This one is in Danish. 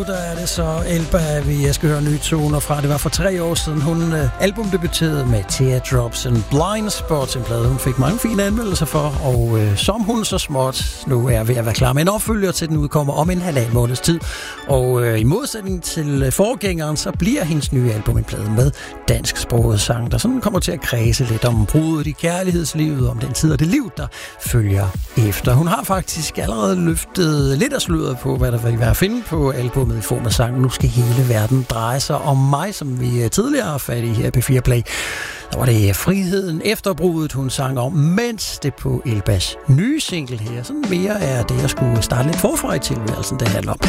nu der er det så Elba, vi skal høre nye toner fra. Det var for 3 år siden, hun albumdebuterede med Teardrops and Blind Spots, en plade, hun fik mange fine anmeldelser for, og som hun så småt nu er ved at være klar med en opfølger til, den udkommer om en 1,5 måneds tid. Og i modsætning til forgængeren, så bliver hendes nye album en plade med dansksproget sang, der sådan kommer til at kredse lidt om bruddet i kærlighedslivet, om den tid og det liv, der følger efter. Hun har faktisk allerede løftet lidt af sløret på, hvad der vil være at finde på albumet i form af sangen Nu skal hele verden dreje sig om mig, som vi tidligere har fat i her på P4 Play. Der var det friheden efter bruddet, hun sang om, mens det på Elbas nye single her, sådan mere er det, jeg skulle starte lidt forfra i tilværelsen, det handler om.